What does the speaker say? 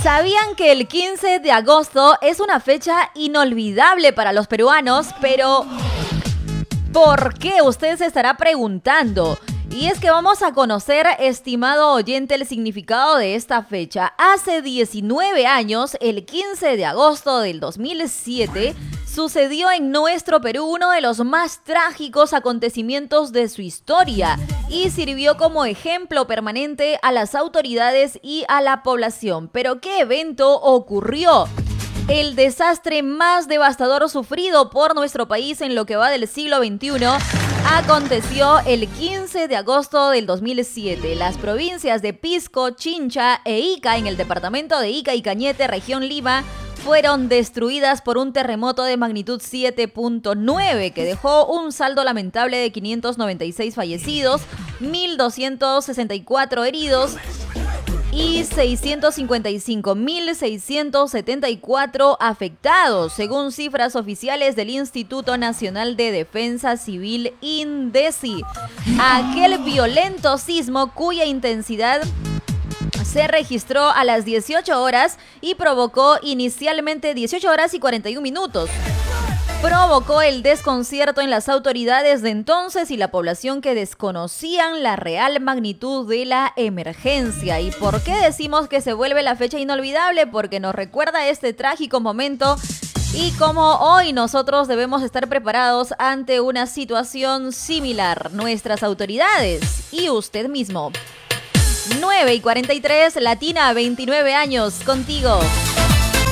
¿Sabían que el 15 de agosto es una fecha inolvidable para los peruanos? Pero ¿por qué? Usted se estará preguntando. Y es que vamos a conocer, estimado oyente, el significado de esta fecha. Hace 19 años, el 15 de agosto del 2007, sucedió en nuestro Perú uno de los más trágicos acontecimientos de su historia y sirvió como ejemplo permanente a las autoridades y a la población. ¿Pero qué evento ocurrió? El desastre más devastador sufrido por nuestro país en lo que va del siglo XXI aconteció el 15 de agosto del 2007. Las provincias de Pisco, Chincha e Ica, en el departamento de Ica y Cañete, región Lima, fueron destruidas por un terremoto de magnitud 7.9 que dejó un saldo lamentable de 596 fallecidos, 1.264 heridos y 655.674 afectados, según cifras oficiales del Instituto Nacional de Defensa Civil, INDECI. Aquel violento sismo cuya intensidad se registró a las 18 horas y provocó inicialmente 18 horas y 41 minutos. Provocó el desconcierto en las autoridades de entonces y la población que desconocían la real magnitud de la emergencia. ¿Y por qué decimos que se vuelve la fecha inolvidable? Porque nos recuerda este trágico momento y cómo hoy nosotros debemos estar preparados ante una situación similar. Nuestras autoridades y usted mismo. 9:43, Latina, 29 años, contigo.